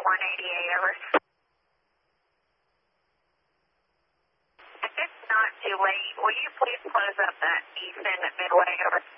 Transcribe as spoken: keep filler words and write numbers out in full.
one eighty-eight, over. If it's not too late, will you please close up that east end at Midway, over?